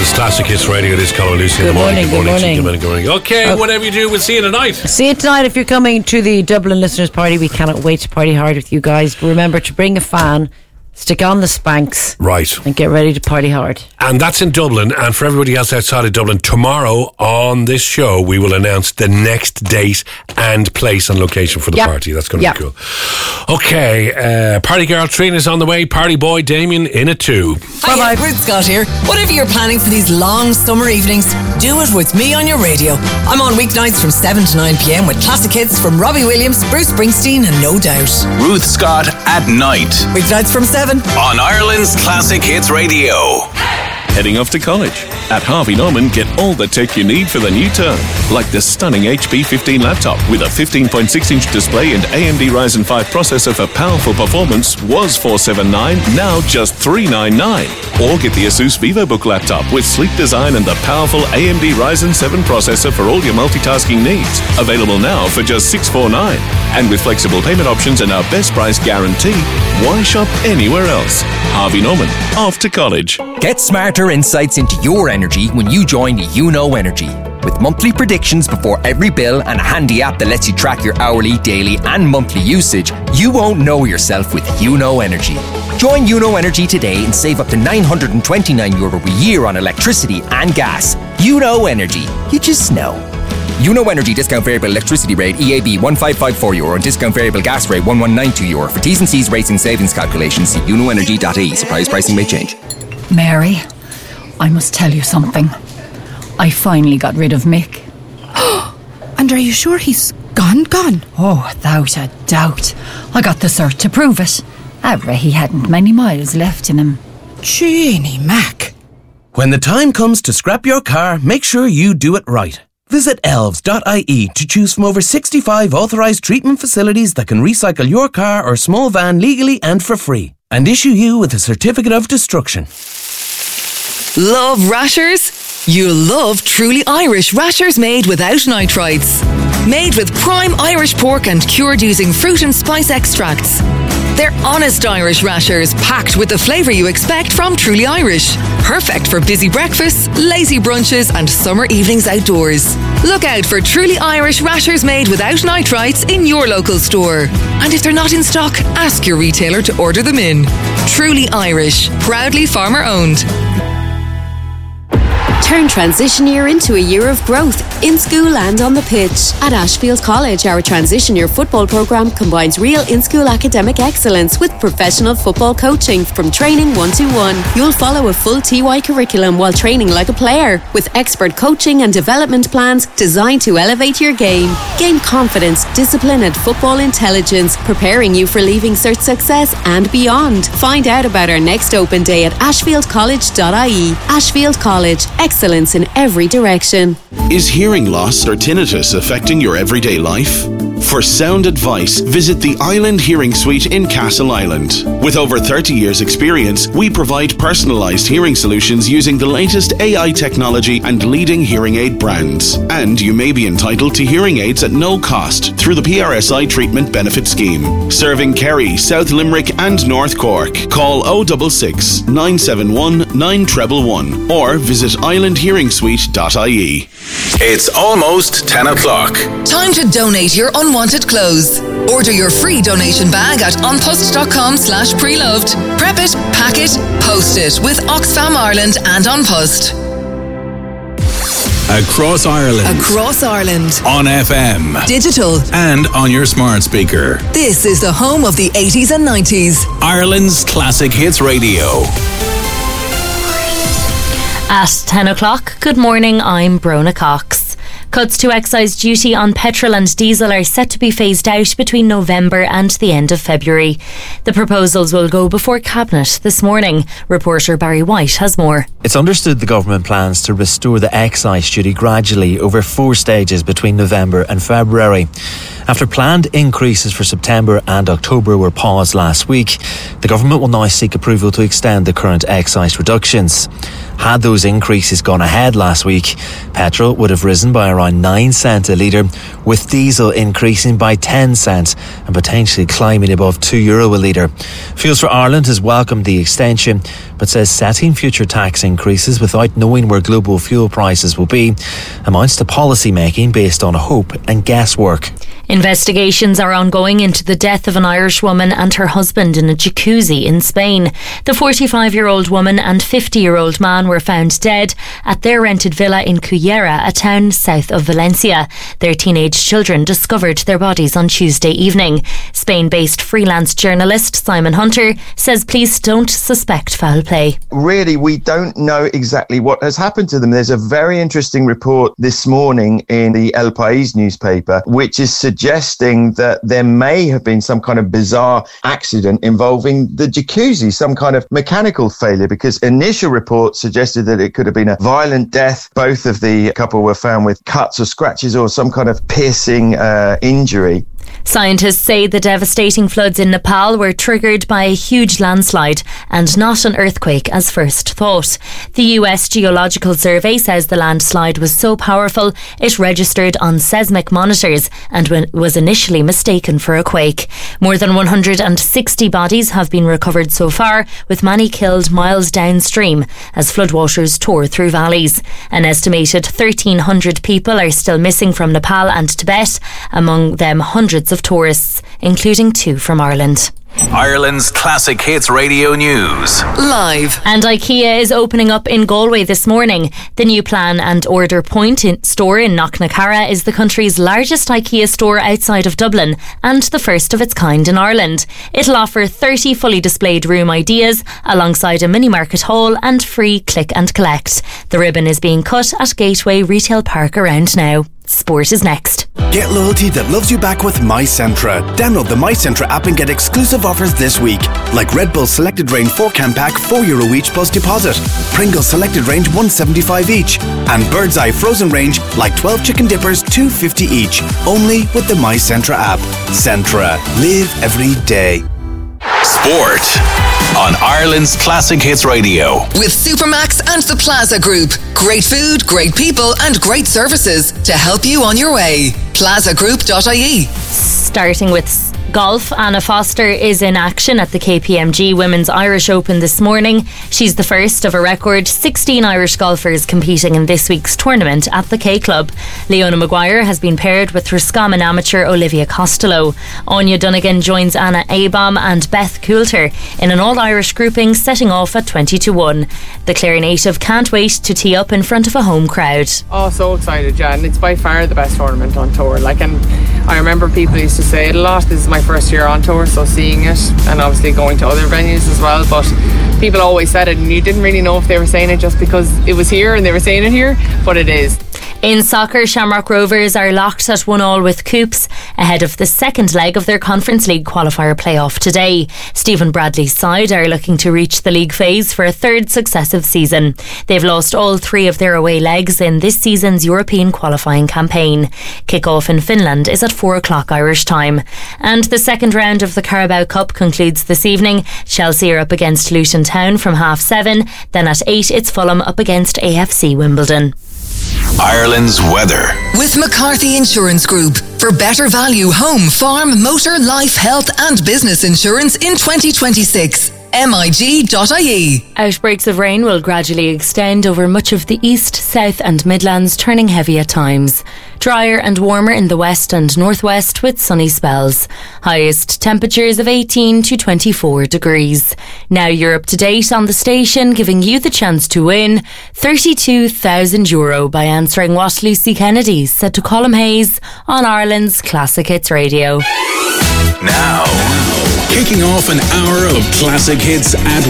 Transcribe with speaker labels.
Speaker 1: It's Classic Hits Radio. This is Colin Lucy in the morning. Good morning. Okay, whatever you do, we'll see you tonight.
Speaker 2: See you tonight if you're coming to the Dublin Listeners Party. We cannot wait to party hard with you guys. Remember to bring a fan, stick on the Spanx,
Speaker 1: right,
Speaker 2: and get ready to party hard.
Speaker 1: And that's in Dublin. And for everybody else outside of Dublin, tomorrow on this show we will announce the next date and place and location for the party. That's going to be cool. Okay, party girl Trina's on the way. Party boy Damien in it too.
Speaker 3: Hi, Ruth Scott here. Whatever you're planning for these long summer evenings, do it with me on your radio. I'm on weeknights from 7 to 9 p.m. with classic hits from Robbie Williams, Bruce Springsteen and No Doubt.
Speaker 4: Ruth Scott at night.
Speaker 3: Weeknights from 7
Speaker 4: on Ireland's Classic Hits Radio.
Speaker 5: Heading off to college? At Harvey Norman, get all the tech you need for the new term. Like the stunning HP 15 laptop with a 15.6-inch display and AMD Ryzen 5 processor for powerful performance was $479, now just $399. Or get the Asus VivoBook laptop with sleek design and the powerful AMD Ryzen 7 processor for all your multitasking needs. Available now for just $649. And with flexible payment options and our best price guarantee, why shop anywhere else? Harvey Norman, off to college.
Speaker 6: Get smarter insights into your energy when you join YouKnow Energy. With monthly predictions before every bill and a handy app that lets you track your hourly, daily and monthly usage, you won't know yourself with YouKnow Energy. Join YouKnow Energy today and save up to €929 a year on electricity and gas. YouKnow Energy. You just know. YouKnow Energy discount variable electricity rate EAB €1554 and discount variable gas rate €1192. For T's and C's rates and savings calculations, see youknowenergy.ie. Suppliers pricing may change.
Speaker 7: Mary, I must tell you something. I finally got rid of Mick.
Speaker 8: And are you sure he's gone?
Speaker 7: Oh, without a doubt. I got the cert to prove it. He hadn't many miles left in him.
Speaker 8: Jeannie Mac.
Speaker 9: When the time comes to scrap your car, make sure you do it right. Visit elves.ie to choose from over 65 authorised treatment facilities that can recycle your car or small van legally and for free, and issue you with a certificate of destruction.
Speaker 3: Love rashers? You'll love Truly Irish rashers made without nitrites. Made with prime Irish pork and cured using fruit and spice extracts. They're honest Irish rashers packed with the flavour you expect from Truly Irish. Perfect for busy breakfasts, lazy brunches and summer evenings outdoors. Look out for Truly Irish rashers made without nitrites in your local store. And if they're not in stock, ask your retailer to order them in. Truly Irish, proudly farmer owned.
Speaker 10: Turn transition year into a year of growth in school and on the pitch. At Ashfield College, our transition year football programme combines real in-school academic excellence with professional football coaching from training 1-to-1. You'll follow a full TY curriculum while training like a player with expert coaching and development plans designed to elevate your game. Gain confidence, discipline and football intelligence, preparing you for Leaving Cert success and beyond. Find out about our next open day at ashfieldcollege.ie. Ashfield College, excellence in every direction.
Speaker 11: Is hearing loss or tinnitus affecting your everyday life? For sound advice, visit the Island Hearing Suite in Castle Island. With over 30 years' experience, we provide personalised hearing solutions using the latest AI technology and leading hearing aid brands. And you may be entitled to hearing aids at no cost through the PRSI Treatment Benefit Scheme. Serving Kerry, South Limerick and North Cork. Call 066 971 9111 or visit islandhearingsuite.ie.
Speaker 4: It's almost 10 o'clock.
Speaker 3: Time to donate your unwanted clothes. Order your free donation bag at onpost.com/preloved. Prep it, pack it, post it with Oxfam Ireland and On Post.
Speaker 4: Across Ireland.
Speaker 3: Across Ireland.
Speaker 4: On FM.
Speaker 3: Digital.
Speaker 4: And on your smart speaker.
Speaker 3: This is the home of the 80s and 90s.
Speaker 4: Ireland's Classic Hits Radio.
Speaker 12: At 10 o'clock, good morning, I'm Brona Cox. Cuts to excise duty on petrol and diesel are set to be phased out between November and the end of February. The proposals will go before Cabinet this morning. Reporter Barry White has more.
Speaker 13: It's understood the government plans to restore the excise duty gradually over 4 stages between November and February. After planned increases for September and October were paused last week, the government will now seek approval to extend the current excise reductions. Had those increases gone ahead last week, petrol would have risen by around 9 cents a litre, with diesel increasing by 10 cents and potentially climbing above €2 a litre. Fuels for Ireland has welcomed the extension, but says setting future tax increases without knowing where global fuel prices will be amounts to policy making based on hope and guesswork.
Speaker 12: Investigations are ongoing into the death of an Irish woman and her husband in a jacuzzi in Spain. The 45-year-old woman and 50-year-old man were found dead at their rented villa in Cullera, a town south of Valencia. Their teenage children discovered their bodies on Tuesday evening. Spain-based freelance journalist Simon Hunter says police don't suspect foul play.
Speaker 14: Really, we don't know exactly what has happened to them. There's a very interesting report this morning in the El País newspaper, which is suggesting that there may have been some kind of bizarre accident involving the jacuzzi, some kind of mechanical failure, because initial reports suggested that it could have been a violent death. Both of the couple were found with cuts or scratches or some kind of piercing injury.
Speaker 12: Scientists say the devastating floods in Nepal were triggered by a huge landslide and not an earthquake as first thought. The US Geological Survey says the landslide was so powerful it registered on seismic monitors and was initially mistaken for a quake. More than 160 bodies have been recovered so far, with many killed miles downstream as floodwaters tore through valleys. An estimated 1,300 people are still missing from Nepal and Tibet, among them hundreds of tourists, including 2 from Ireland.
Speaker 4: Ireland's Classic Hits Radio News.
Speaker 3: Live.
Speaker 12: And IKEA is opening up in Galway this morning. The new Plan and Order Point store in Knocknacarra is the country's largest IKEA store outside of Dublin and the first of its kind in Ireland. It'll offer 30 fully displayed room ideas alongside a mini market hall and free click and collect. The ribbon is being cut at Gateway Retail Park around now. Sport is next.
Speaker 15: Get loyalty that loves you back with MyCentra. Download the MyCentra app and get exclusive offers this week, like Red Bull Selected Range 4-can pack, €4 each plus deposit. Pringles Selected Range $1.75 each, and Bird's Eye Frozen Range like 12 chicken dippers $2.50 each. Only with the MyCentra app. Centra. Live every day.
Speaker 4: Sport on Ireland's Classic Hits Radio.
Speaker 3: With Supermax and the Plaza Group. Great food, great people and great services to help you on your way. plazagroup.ie.
Speaker 12: Starting with golf, Anna Foster is in action at the KPMG Women's Irish Open this morning. She's the first of a record 16 Irish golfers competing in this week's tournament at the K Club. Leona Maguire has been paired with Roscommon amateur Olivia Costello. Anya Dunnigan joins Anna Abom and Beth Coulter in an all-Irish grouping, setting off at 20-1. The Clare native can't wait to tee up in front of a home crowd.
Speaker 16: Oh, so excited, yeah, and it's by far the best tournament on tour. And I remember people used to say it a lot. This is my first year on tour, so seeing it and obviously going to other venues as well, but people always said it and you didn't really know if they were saying it just because it was here and they were saying it here, but it is.
Speaker 12: In soccer, Shamrock Rovers are locked at 1-1 with Coops ahead of the second leg of their Conference League qualifier playoff today. Stephen Bradley's side are looking to reach the league phase for a third successive season. They've lost all 3 of their away legs in this season's European qualifying campaign. Kick-off in Finland is at 4 o'clock Irish time. And the second round of the Carabao Cup concludes this evening. Chelsea are up against Luton Town from 7:30. Then at 8 it's Fulham up against AFC Wimbledon.
Speaker 4: Ireland's weather.
Speaker 3: With McCarthy Insurance Group. For better value home, farm, motor, life, health and business insurance in 2026. MIG.ie.
Speaker 12: Outbreaks of rain will gradually extend over much of the east, south and Midlands, turning heavy at times. Drier and warmer in the west and northwest with sunny spells. Highest temperatures of 18 to 24 degrees. Now you're up to date on the station, giving you the chance to win €32,000 by answering what Lucy Kennedy said to Colm Hayes on Ireland's Classic Hits Radio.
Speaker 4: Now, kicking off an hour of classic hits at